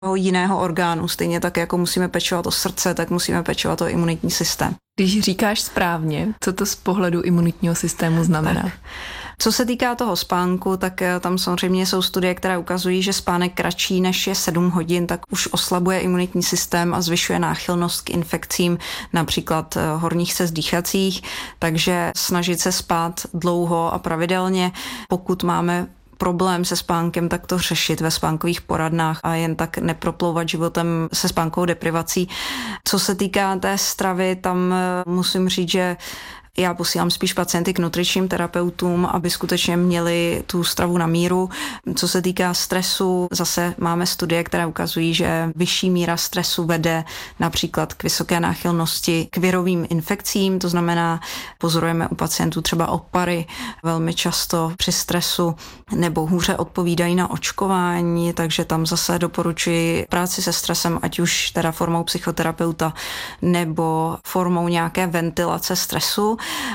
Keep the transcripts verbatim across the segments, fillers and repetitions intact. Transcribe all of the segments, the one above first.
jiného orgánu. Stejně tak, jako musíme pečovat o srdce, tak musíme pečovat o imunitní systém. Když říkáš správně, co to z pohledu imunitního systému znamená? Tak. Co se týká toho spánku, tak tam samozřejmě jsou studie, které ukazují, že spánek kratší než je sedm hodin, tak už oslabuje imunitní systém a zvyšuje náchylnost k infekcím, například horních cest dýchacích, takže snažit se spát dlouho a pravidelně, pokud máme problém se spánkem, tak to řešit ve spánkových poradnách a jen tak neproplouvat životem se spánkovou deprivací. Co se týká té stravy, tam musím říct, že já posílám spíš pacienty k nutričním terapeutům, aby skutečně měli tu stravu na míru. Co se týká stresu, zase máme studie, které ukazují, že vyšší míra stresu vede například k vysoké náchylnosti k virovým infekcím, to znamená, pozorujeme u pacientů třeba opary velmi často při stresu, nebo hůře odpovídají na očkování, takže tam zase doporučuji práci se stresem, ať už teda formou psychoterapeuta nebo formou nějaké ventilace stresu.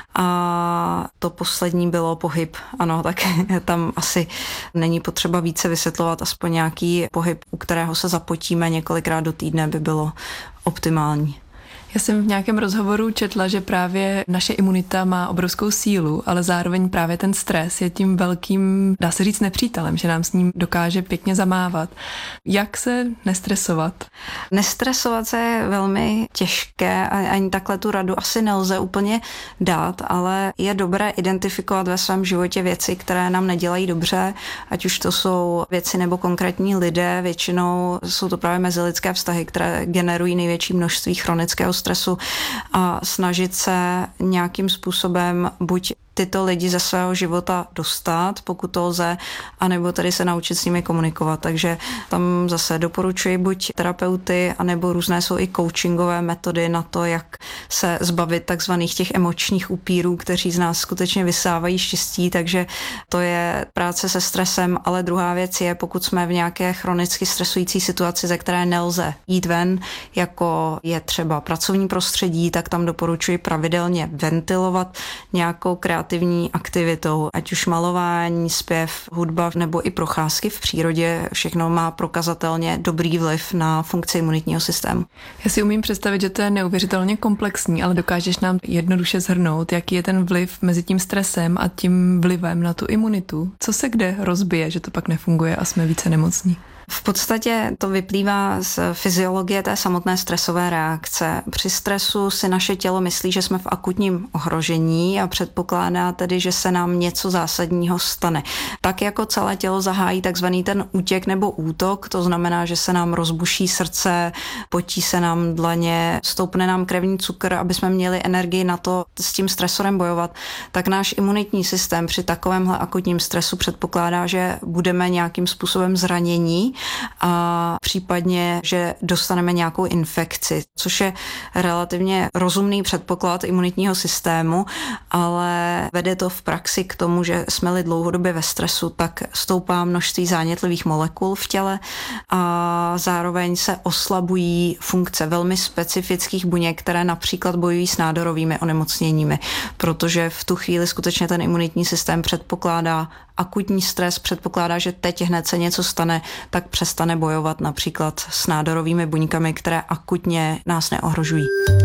A to poslední bylo pohyb. Ano, tak tam asi není potřeba více vysvětlovat, aspoň nějaký pohyb, u kterého se zapotíme několikrát do týdne, by bylo optimální. Já jsem v nějakém rozhovoru četla, že právě naše imunita má obrovskou sílu, ale zároveň právě ten stres je tím velkým, dá se říct, nepřítelem, že nám s ním dokáže pěkně zamávat. Jak se nestresovat? Nestresovat se je velmi těžké a ani takhle tu radu asi nelze úplně dát, ale je dobré identifikovat ve svém životě věci, které nám nedělají dobře, ať už to jsou věci nebo konkrétní lidé, většinou jsou to právě mezilidské vztahy, které generují největší množství chronického stresu a snažit se nějakým způsobem buď tyto lidi ze svého života dostat, pokud to lze, anebo tedy se naučit s nimi komunikovat. Takže tam zase doporučuji buď terapeuty, anebo různé jsou i coachingové metody na to, jak se zbavit takzvaných těch emočních upírů, kteří z nás skutečně vysávají štěstí, takže to je práce se stresem, ale druhá věc je, pokud jsme v nějaké chronicky stresující situaci, ze které nelze jít ven, jako je třeba pracovní prostředí, tak tam doporučuji pravidelně ventilovat nějakou kreativní aktivitou, ať už malování, zpěv, hudba nebo i procházky v přírodě, všechno má prokazatelně dobrý vliv na funkci imunitního systému. Já si umím představit, že to je neuvěřitelně komplexní, ale dokážeš nám jednoduše shrnout, jaký je ten vliv mezi tím stresem a tím vlivem na tu imunitu? Co se kde rozbije, že to pak nefunguje a jsme více nemocní? V podstatě to vyplývá z fyziologie té samotné stresové reakce. Při stresu si naše tělo myslí, že jsme v akutním ohrožení a předpokládá tedy, že se nám něco zásadního stane. Tak jako celé tělo zahájí takzvaný ten útěk nebo útok, to znamená, že se nám rozbuší srdce, potí se nám dlaně, stoupne nám krevní cukr, aby jsme měli energii na to s tím stresorem bojovat, tak náš imunitní systém při takovémhle akutním stresu předpokládá, že budeme nějakým způsobem zranění a případně, že dostaneme nějakou infekci, což je relativně rozumný předpoklad imunitního systému, ale vede to v praxi k tomu, že jsme-li dlouhodobě ve stresu, tak stoupá množství zánětlivých molekul v těle a zároveň se oslabují funkce velmi specifických buněk, které například bojují s nádorovými onemocněními, protože v tu chvíli skutečně ten imunitní systém předpokládá akutní stres, předpokládá, že teď hned se něco stane, tak přestane bojovat například s nádorovými buňkami, které akutně nás neohrožují.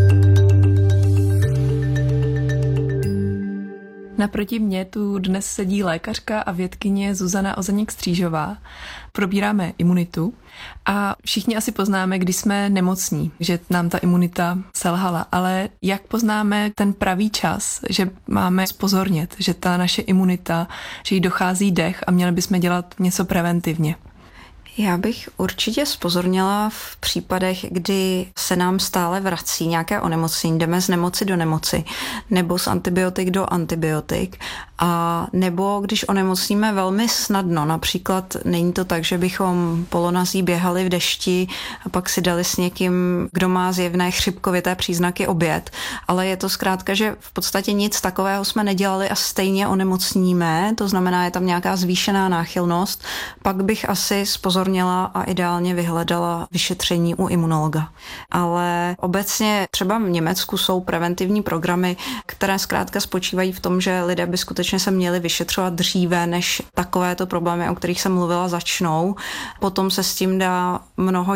Naproti mně tu dnes sedí lékařka a vědkyně Zuzana Ozaněk-Střížová. Probíráme imunitu a všichni asi poznáme, když jsme nemocní, že nám ta imunita selhala, ale jak poznáme ten pravý čas, že máme zpozornět, že ta naše imunita, že jí dochází dech a měli bychom dělat něco preventivně? Já bych určitě zpozornila v případech, kdy se nám stále vrací nějaké onemocnění, jdeme z nemoci do nemoci, nebo z antibiotik do antibiotik, a nebo když onemocníme velmi snadno, například není to tak, že bychom polonazí běhali v dešti a pak si dali s někým, kdo má zjevné chřipkovité příznaky, oběd, ale je to zkrátka, že v podstatě nic takového jsme nedělali a stejně onemocníme, to znamená, je tam nějaká zvýšená náchylnost, pak bych asi zpozornila a ideálně vyhledala vyšetření u imunologa. Ale obecně třeba v Německu jsou preventivní programy, které zkrátka spočívají v tom, že lidé by skutečně se měli vyšetřovat dříve, než takovéto problémy, o kterých jsem mluvila, začnou. Potom se s tím dá mnoho